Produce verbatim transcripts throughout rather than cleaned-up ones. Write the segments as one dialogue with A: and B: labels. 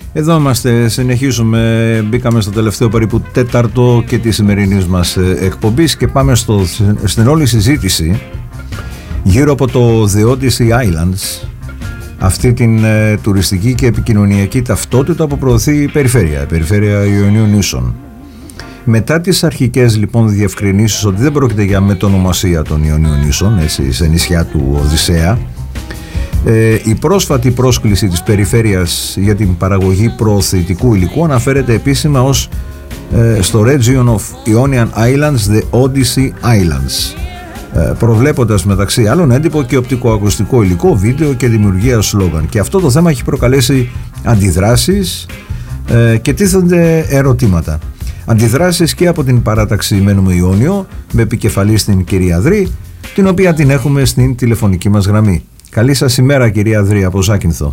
A: Εδώ είμαστε, συνεχίζουμε, μπήκαμε στο τελευταίο περίπου τέταρτο και τη σημερινής μας εκπομπής και πάμε στο, στην όλη συζήτηση γύρω από το The Odyssey Islands, αυτή την ε, τουριστική και επικοινωνιακή ταυτότητα που προωθεί η περιφέρεια, η περιφέρεια Ιωνίων Νήσων. Μετά τις αρχικές λοιπόν διευκρινήσεις ότι δεν πρόκειται για μετονομασία των Ιωνίων Νήσων, έτσι, σε νησιά του Οδυσσέα, Ε, η πρόσφατη πρόσκληση της περιφέρειας για την παραγωγή προωθητικού υλικού αναφέρεται επίσημα ως ε, στο Region of Ionian Islands, the Odyssey Islands, ε, προβλέποντας μεταξύ άλλων έντυπο και οπτικοακουστικό υλικό, βίντεο και δημιουργία σλόγγαν. Και αυτό το θέμα έχει προκαλέσει αντιδράσεις ε, και τίθενται ερωτήματα. Αντιδράσεις και από την παράταξη Μένουμε Ιόνιο, με επικεφαλή στην κυρία Δρή, την οποία την έχουμε στην τηλεφωνική μας γραμμή. Καλή σας ημέρα, κυρία Δρή, από Ζάκυνθο.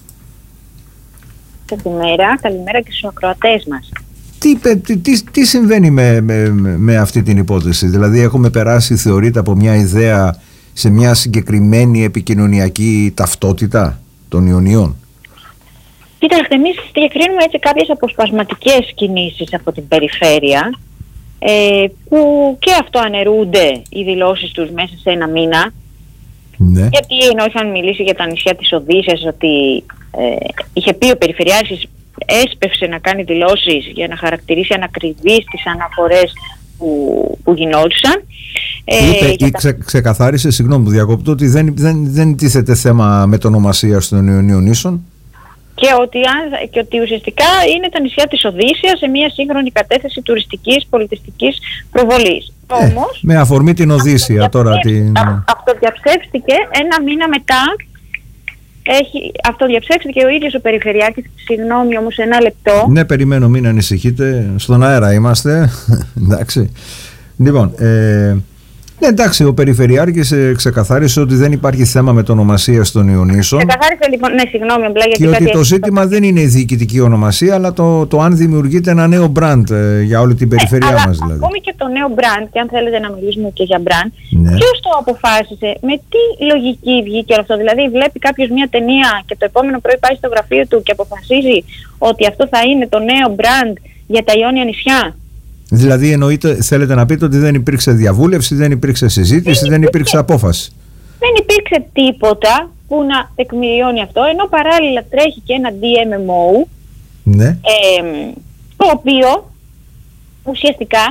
B: Καλημέρα, καλημέρα και στους ακροατές μας.
A: Τι, τι, τι, τι συμβαίνει με, με, με αυτή την υπόθεση? Δηλαδή έχουμε περάσει, θεωρείται, από μια ιδέα σε μια συγκεκριμένη επικοινωνιακή ταυτότητα των Ιωνιών?
B: Κοιτάξτε, εμείς διακρίνουμε έτσι κάποιες αποσπασματικές κινήσεις από την περιφέρεια, ε, που και αυτό αναιρούνται οι δηλώσεις τους μέσα σε ένα μήνα. Ναι. Γιατί ενώ είχαν μιλήσει για τα νησιά της Οδύσσιας, ότι ε, είχε πει ο Περιφερειάρχης, έσπευσε να κάνει δηλώσεις για να χαρακτηρίσει ανακριβείς τις αναφορές που, που γινόντουσαν.
A: Είπε ε, ή τα... ξε, ξεκαθάρισε, συγγνώμη που διακόπτω, ότι δεν, δεν, δεν τίθεται θέμα μετονομασίας των Ιωνίων Νήσων. Και ότι,
B: και ότι ουσιαστικά είναι τα νησιά της Οδύσσιας σε μια σύγχρονη κατεύθυνση τουριστικής, πολιτιστικής προβολής.
A: Ε, Όμως, με αφορμή την Οδύσσια τώρα την...
B: Αυτοδιαψεύστηκε ένα μήνα μετά. Έχει, αυτοδιαψεύστηκε ο ίδιος ο Περιφερειάρχης. Συγγνώμη όμως, ένα λεπτό.
A: Ναι, περιμένω, μην ανησυχείτε. Στον αέρα είμαστε. Εντάξει. Λοιπόν, ε, ναι, εντάξει, ο Περιφερειάρχης ε, ξεκαθάρισε ότι δεν υπάρχει θέμα μετονομασίας των Ιωνίσων.
B: Ξεκαθάρισε λοιπόν, ναι, συγγνώμη, απλά γιατί.
A: Και ότι το ζήτημα έχει... δεν είναι η διοικητική ονομασία, αλλά το, το αν δημιουργείται ένα νέο brand ε, για όλη την περιφέρειά
B: ναι,
A: μας. Δηλαδή.
B: Ακόμη και το νέο brand, και αν θέλετε να μιλήσουμε και για brand, ναι. Ποιος το αποφάσισε, με τι λογική βγήκε όλο αυτό? Δηλαδή, βλέπει κάποιος μια ταινία και το επόμενο πρωί πάει στο γραφείο του και αποφασίζει ότι αυτό θα είναι το νέο brand για τα Ιόνια νησιά.
A: Δηλαδή εννοείται, θέλετε να πείτε ότι δεν υπήρξε διαβούλευση, δεν υπήρξε συζήτηση, δεν, δεν υπήρξε απόφαση?
B: Δεν υπήρξε τίποτα που να τεκμηριώνει αυτό, ενώ παράλληλα τρέχει και ένα ντι εμ εμ ο,
A: ναι.
B: ε, το οποίο ουσιαστικά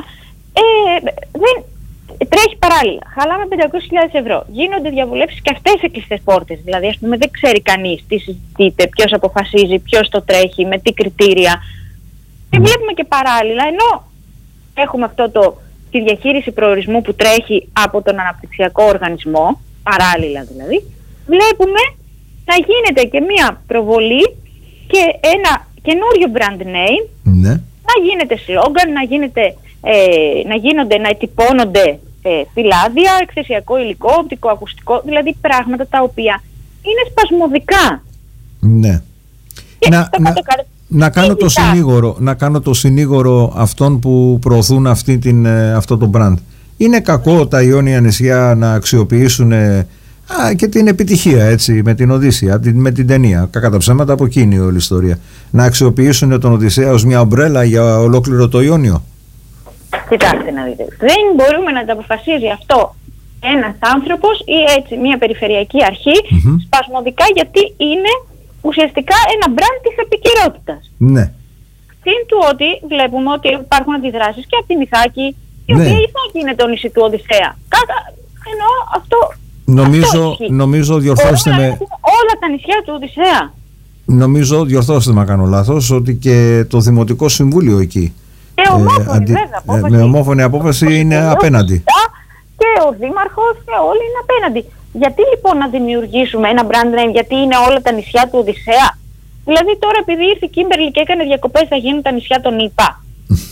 B: ε, δεν τρέχει παράλληλα. Χαλάμε πεντακόσιες χιλιάδες ευρώ. Γίνονται διαβουλεύσεις και αυτές σε κλειστές πόρτες. Δηλαδή, ας πούμε, δεν ξέρει κανείς τι συζητείται, ποιος αποφασίζει, ποιος το τρέχει, με τι κριτήρια. Και βλέπουμε και παράλληλα, ενώ έχουμε αυτό το, τη διαχείριση προορισμού που τρέχει από τον αναπτυξιακό οργανισμό, παράλληλα δηλαδή, βλέπουμε να γίνεται και μία προβολή και ένα καινούριο brand name,
A: ναι.
B: να γίνεται σλόγγαν, να, γίνεται, ε, να γίνονται, να ετυπώνονται ε, φυλάδια, εκθεσιακό υλικό, οπτικοακουστικό, δηλαδή πράγματα τα οποία είναι σπασμωδικά.
A: Ναι.
B: Και
A: να, να, να, κάνω το συνήγορο, να κάνω το συνήγορο αυτών που προωθούν αυτή την, αυτό το brand. Είναι κακό τα Ιόνια νησιά να αξιοποιήσουν ε, α, και την επιτυχία, έτσι, με την Οδύσσια, με την ταινία, κακά τα ψέματα, από εκείνη όλη η ιστορία, να αξιοποιήσουν τον Οδυσσέα ως μια ομπρέλα για ολόκληρο το Ιόνιο?
B: Κοιτάξτε να δείτε, δεν μπορούμε να τα αποφασίζει αυτό ένας άνθρωπος ή έτσι μια περιφερειακή αρχή mm-hmm. σπασμωδικά, γιατί είναι ουσιαστικά ένα brand της επικαιρότητας.
A: Ναι.
B: Συν του ότι βλέπουμε ότι υπάρχουν αντιδράσεις και από την Ιθάκη, η ναι. οποία η Ιθάκη είναι το νησί του Οδυσσέα. Κάτα, εννοώ αυτό.
A: Νομίζω,
B: αυτό
A: νομίζω διορθώστε με.
B: Όλα τα νησιά του Οδυσσέα.
A: Νομίζω, διορθώστε με, κάνω λάθος, ότι και το Δημοτικό Συμβούλιο εκεί.
B: Και ομόφωνη, ε, αντι... βέβαια, απόφαση.
A: Με ομόφωνη απόφαση είναι, είναι απέναντι.
B: Και ο Δήμαρχος και όλοι είναι απέναντι. Γιατί λοιπόν να δημιουργήσουμε ένα brand name, γιατί είναι όλα τα νησιά του Οδυσσέα? Δηλαδή τώρα επειδή ήρθε η Κίμπερλι και έκανε διακοπές, θα γίνουν τα νησιά των ΙΠΑ.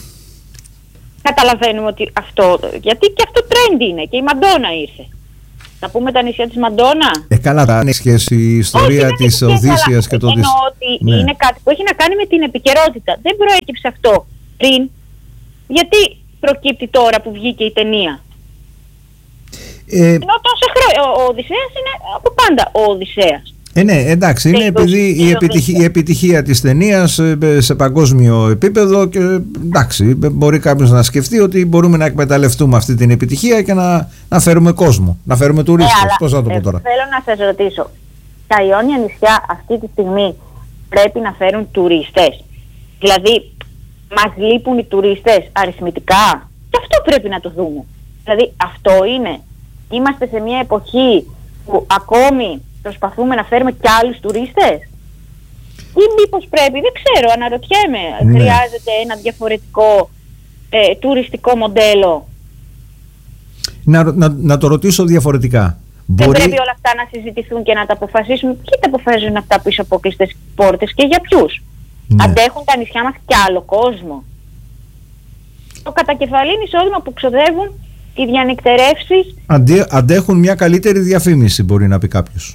B: Καταλαβαίνουμε ότι αυτό, γιατί και αυτό trend είναι, και η Μαντόνα ήρθε. Θα πούμε τα νησιά της Μαντόνα.
A: Ε, καλά, τα είναι σχέση η ιστορία
B: Όχι,
A: της Οδύσσιας και το της...
B: Εννοώ ότι ναι. είναι κάτι που έχει να κάνει με την επικαιρότητα. Δεν προέκυψε αυτό πριν. Γιατί προκύπτει τώρα που βγήκε η ταινία? Ε, Ενώ τόσα χρόνια, ο, ο Οδυσσέας είναι από πάντα ο Οδυσσέας.
A: Ε, ναι, εντάξει, είναι επειδή η, επιτυχία, η επιτυχία της ταινίας σε παγκόσμιο επίπεδο και εντάξει, μπορεί κάποιος να σκεφτεί ότι μπορούμε να εκμεταλλευτούμε αυτή την επιτυχία και να, να φέρουμε κόσμο, να φέρουμε τουρίστες. Ε, Πώς θα το πω τώρα.
B: Ε, θέλω να σας ρωτήσω, τα Ιόνια νησιά αυτή τη στιγμή πρέπει να φέρουν τουρίστες? Δηλαδή, μας λείπουν οι τουρίστες αριθμητικά? Και αυτό πρέπει να το δούμε. Δηλαδή, αυτό είναι. Είμαστε σε μια εποχή που ακόμη προσπαθούμε να φέρουμε κι άλλους τουρίστες? Ή μήπως πρέπει, δεν ξέρω, αναρωτιέμαι, ναι. χρειάζεται ένα διαφορετικό ε, τουριστικό μοντέλο?
A: Να, να, να το ρωτήσω διαφορετικά.
B: Δεν
A: Μπορεί...
B: πρέπει όλα αυτά να συζητηθούν και να τα αποφασίσουμε? Ποιοι τα αποφασίζουν αυτά πίσω από κλειστές πόρτες και για ποιους? Ναι. Αντέχουν τα νησιά μας κι άλλο κόσμο? Το κατακεφαλήν εισόδημα που ξοδεύουν οι διανυκτερεύσεις.
A: Αντί, αντέχουν μια καλύτερη διαφήμιση, μπορεί να πει κάποιος.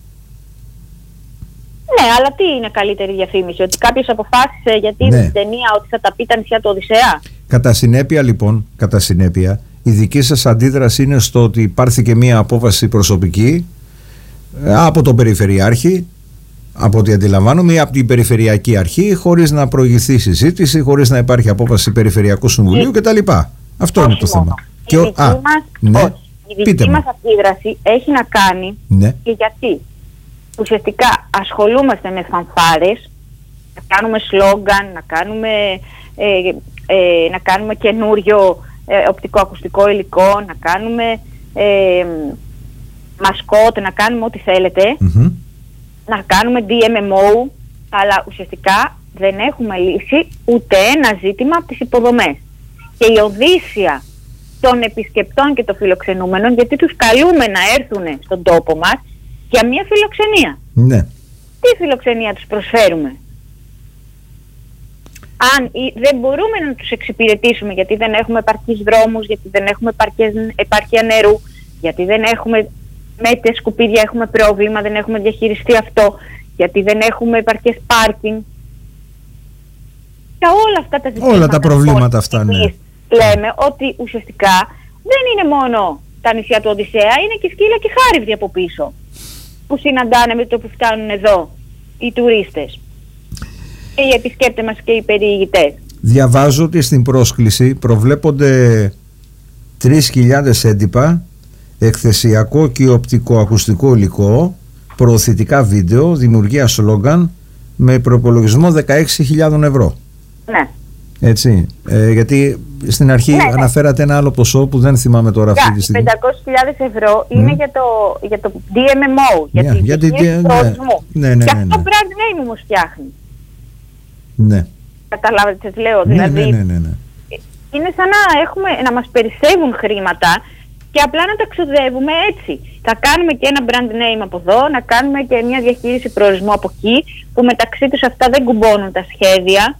B: Ναι, αλλά τι είναι καλύτερη διαφήμιση? Ότι κάποιος αποφάσισε γιατί είδε
A: ναι.
B: την ταινία ότι θα τα πει τα νησιά του Οδυσσέα?
A: Κατά συνέπεια λοιπόν, κατά συνέπεια, η δική σας αντίδραση είναι στο ότι υπάρχει και μια απόφαση προσωπική από τον Περιφερειάρχη, από ό,τι αντιλαμβάνομαι, ή από την Περιφερειακή Αρχή, χωρίς να προηγηθεί συζήτηση, χωρίς να υπάρχει απόφαση Περιφερειακού Συμβουλίου
B: η...
A: κτλ. Αυτό
B: όχι
A: είναι το
B: μόνο.
A: θέμα.
B: Η
A: και
B: δική,
A: ο... Α,
B: μας,
A: ναι.
B: όχι. Η δική μας αντίδραση έχει να κάνει
A: ναι.
B: και γιατί ουσιαστικά ασχολούμαστε με φανφάρες, να κάνουμε σλόγγαν, να κάνουμε, ε, ε, να κάνουμε καινούριο ε, οπτικοακουστικό υλικό, να κάνουμε ε, μασκότ, να κάνουμε ό,τι θέλετε, mm-hmm. να κάνουμε ντι εμ εμ ο, αλλά ουσιαστικά δεν έχουμε λύσει ούτε ένα ζήτημα από τις υποδομές. Και η οδύσσια των επισκεπτών και των φιλοξενούμενων, γιατί τους καλούμε να έρθουν στον τόπο μας για μια φιλοξενία.
A: Ναι.
B: Τι φιλοξενία τους προσφέρουμε? Αν δεν μπορούμε να τους εξυπηρετήσουμε γιατί δεν έχουμε επαρκείς δρόμους, γιατί δεν έχουμε επαρκεία νερού, γιατί δεν έχουμε μέτρια σκουπίδια, έχουμε πρόβλημα, δεν έχουμε διαχειριστεί αυτό, γιατί δεν έχουμε επαρκές πάρκινγκ. Και όλα αυτά τα ζητήματα,
A: όλα τα προβλήματα αυτά, ναι.
B: Λέμε ότι ουσιαστικά δεν είναι μόνο τα νησιά του Οδυσσέα, είναι και Σκύλα και Χάριβδη από πίσω που συναντάνε με το που φτάνουν εδώ οι τουρίστες και οι επισκέπτες μας και οι περιηγητές.
A: Διαβάζω ότι στην πρόσκληση προβλέπονται τρεις χιλιάδες έντυπα, εκθεσιακό και οπτικοακουστικό υλικό, προωθητικά βίντεο, δημιουργία σλόγγαν με προπολογισμό δεκαέξι χιλιάδες ευρώ.
B: Ναι.
A: Έτσι, ε, γιατί στην αρχή ναι, ναι. αναφέρατε ένα άλλο ποσό που δεν θυμάμαι τώρα αυτή yeah, τη στιγμή.
B: πεντακόσιες χιλιάδες ευρώ mm. είναι για το, για το ντι εμ εμ ο, για
A: yeah,
B: την
A: για
B: διαχείριση του προορισμού.
A: Ναι, ναι, ναι,
B: και
A: ναι,
B: αυτό
A: ναι.
B: brand name όμως φτιάχνει.
A: Ναι.
B: Καταλάβετε τι λέω,
A: ναι,
B: δηλαδή
A: ναι, ναι, ναι, ναι.
B: είναι σαν να, έχουμε, να μας περισσεύουν χρήματα και απλά να τα ξοδεύουμε έτσι. Θα κάνουμε και ένα brand name από εδώ, να κάνουμε και μια διαχείριση προορισμού από εκεί, που μεταξύ τους αυτά δεν κουμπώνουν τα σχέδια.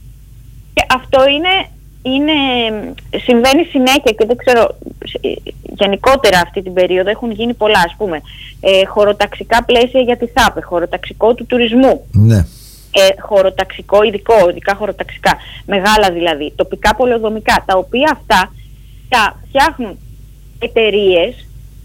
B: Και αυτό είναι, είναι, συμβαίνει συνέχεια και δεν ξέρω, γενικότερα αυτή την περίοδο έχουν γίνει πολλά, ας πούμε, ε, χωροταξικά πλαίσια για τη ΘΑΠΕ, χωροταξικό του τουρισμού,
A: ναι.
B: ε, χωροταξικό ειδικό, ειδικά χωροταξικά, μεγάλα δηλαδή, τοπικά πολεοδομικά, τα οποία αυτά τα φτιάχνουν εταιρείες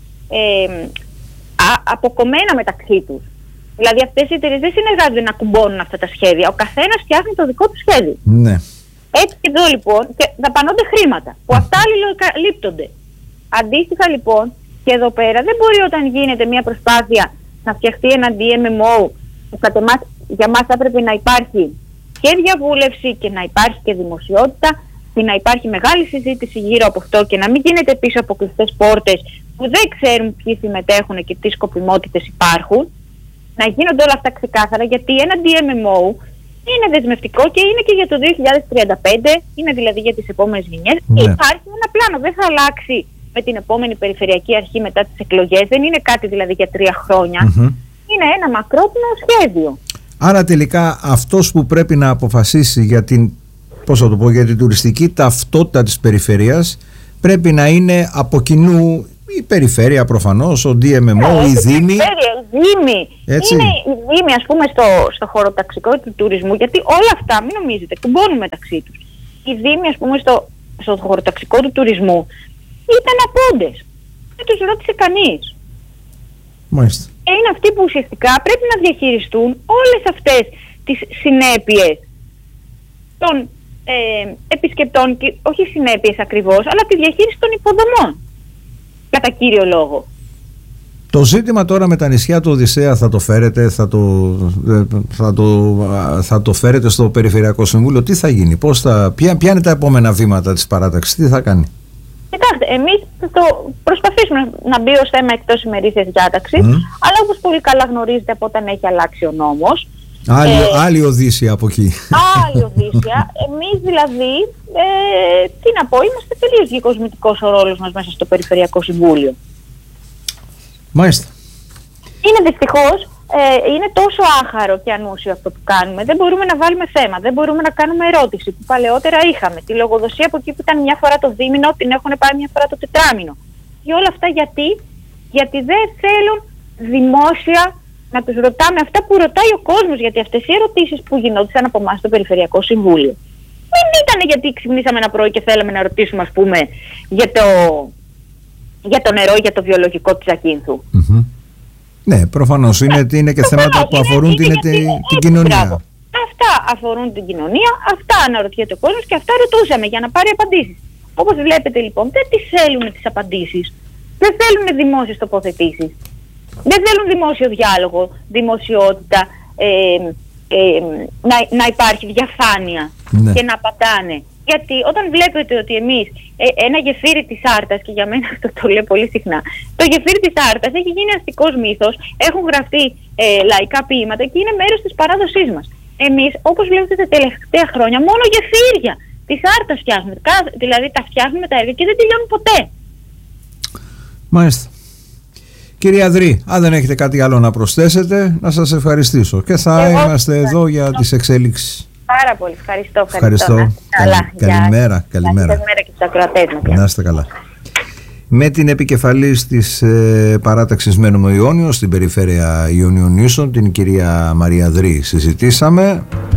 B: ε, αποκομμένα μεταξύ τους. Δηλαδή αυτές οι εταιρείες δεν συνεργάζονται να κουμπώνουν αυτά τα σχέδια, ο καθένας φτιάχνει το δικό του σχέδιο.
A: Ναι.
B: Έτσι και εδώ λοιπόν, και δαπανώνται χρήματα που αυτά αλληλοκαλύπτονται. Αντίστοιχα λοιπόν, και εδώ πέρα δεν μπορεί όταν γίνεται μια προσπάθεια να φτιαχτεί ένα ντι εμ εμ ο που κατά εμάς, για μας θα πρέπει να υπάρχει και διαβούλευση και να υπάρχει και δημοσιότητα και να υπάρχει μεγάλη συζήτηση γύρω από αυτό και να μην γίνεται πίσω από κλειστές πόρτες που δεν ξέρουν ποιοι συμμετέχουν και τι σκοπιμότητες υπάρχουν. Να γίνονται όλα αυτά ξεκάθαρα, γιατί ένα ντι εμ εμ ο είναι δεσμευτικό και είναι και για το δύο χιλιάδες τριάντα πέντε, είναι δηλαδή για τις επόμενες γενιές. Ναι. Υπάρχει ένα πλάνο, δεν θα αλλάξει με την επόμενη Περιφερειακή Αρχή μετά τις εκλογές, δεν είναι κάτι δηλαδή για τρία χρόνια. Mm-hmm. Είναι ένα μακρόπνο σχέδιο. Άρα τελικά αυτός που πρέπει να αποφασίσει για την, πώς θα το πω, για την τουριστική ταυτότητα της περιφέρειας πρέπει να είναι από κοινού η περιφέρεια προφανώς, ο ντι εμ εμ ο, η Δήμη. Η Δήμη. Είναι η Δήμη, ας πούμε, στο, στο χωροταξικό του τουρισμού, γιατί όλα αυτά, μην νομίζετε, κουμπώνουν μεταξύ τους. Η Δήμη, ας πούμε, στο, στο χωροταξικό του τουρισμού ήταν απόντες. Δεν τους ρώτησε κανείς.
A: Μάλιστα.
B: και είναι αυτοί που ουσιαστικά πρέπει να διαχειριστούν όλες αυτές τις συνέπειες των ε, επισκεπτών, και όχι συνέπειες ακριβώς, αλλά τη διαχείριση των υποδομών, κατά κύριο λόγο.
A: Το ζήτημα τώρα με τα νησιά του Οδυσσέα θα το φέρετε, θα το, θα το, θα το φέρετε στο Περιφερειακό Συμβούλιο? Τι θα γίνει, πώς θα, ποια, ποια είναι τα επόμενα βήματα της παράταξης, τι θα κάνει?
B: Κοιτάξτε, εμείς θα το προσπαθήσουμε να μπει ως θέμα εκτός ημερήσιας διάταξης, mm. αλλά όπως πολύ καλά γνωρίζετε από όταν έχει αλλάξει ο νόμος.
A: Άλλη, ε, άλλη Οδύσσια από εκεί.
B: Άλλη Οδύσσια. Εμείς δηλαδή, ε, τι να πω, είμαστε τελείως διακοσμητικός ο ρόλος μας μέσα στο Περιφερειακό Συμβούλιο.
A: Μάλιστα.
B: Είναι δυστυχώς, ε, είναι τόσο άχαρο και ανούσιο αυτό που κάνουμε. Δεν μπορούμε να βάλουμε θέμα, δεν μπορούμε να κάνουμε ερώτηση που παλαιότερα είχαμε. Τη λογοδοσία από εκεί που ήταν μια φορά το δίμηνο, την έχουν πάρει μια φορά το τετράμηνο. Και όλα αυτά γιατί, γιατί δεν θέλουν δημόσια να τους ρωτάμε αυτά που ρωτάει ο κόσμος. Γιατί αυτές οι ερωτήσεις που γινόντουσαν από εμάς στο Περιφερειακό Συμβούλιο δεν ήταν γιατί ξυπνήσαμε ένα πρωί και θέλαμε να ρωτήσουμε, ας πούμε, για το, για το νερό, για το βιολογικό της Ζακίνθου. Mm-hmm.
A: Ναι, προφανώς είναι, είναι και θέματα που αφορούν είναι, την, είναι, την, την, την κοινωνία. Μπράβο.
B: Αυτά αφορούν την κοινωνία, αυτά αναρωτιέται ο κόσμος και αυτά ρωτούσαμε για να πάρει απαντήσεις. Όπως βλέπετε λοιπόν, δεν τις θέλουν τις απαντήσεις. Δεν θέλουν δημόσιες τοποθετήσεις. Δεν θέλουν δημόσιο διάλογο, δημοσιότητα, ε, ε, να, να υπάρχει διαφάνεια, ναι, και να απαντάνε. Γιατί όταν βλέπετε ότι εμείς ε, ένα γεφύρι της Άρτας, και για μένα αυτό το λέω πολύ συχνά, το γεφύρι της Άρτας έχει γίνει αστικός μύθος, έχουν γραφτεί ε, λαϊκά ποίηματα και είναι μέρος της παράδοσής μας. Εμείς, όπως βλέπετε τα τελευταία χρόνια, μόνο γεφύρια της Άρτας φτιάχνουμε. Δηλαδή τα φτιάχνουμε τα έργα και δεν τελειώνουν ποτέ.
A: Μάλιστα. Κυρία Δρή, αν δεν έχετε κάτι άλλο να προσθέσετε, να σας ευχαριστήσω και θα Εγώ είμαστε εδώ για τις εξέλιξεις.
B: Πάρα πολύ. Ευχαριστώ. Ευχαριστώ.
A: ευχαριστώ. Καλά. Καλημέρα. Καλημέρα.
B: Καλημέρα και στους ακροατές μας.
A: Να είστε καλά. Με την επικεφαλής της ε, παράταξης Μένουμε Ιόνιο στην περιφέρεια Ιωνίων Νήσων, την κυρία Μαρία Δρή, συζητήσαμε.